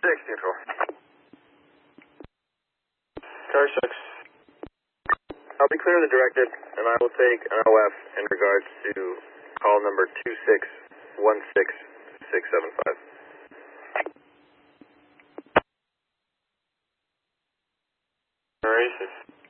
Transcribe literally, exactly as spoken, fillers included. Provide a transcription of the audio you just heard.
six, neutral. Car six. I'll be clear of the directed, and I will take an O F in regards to call number two six one six six seven five. Races.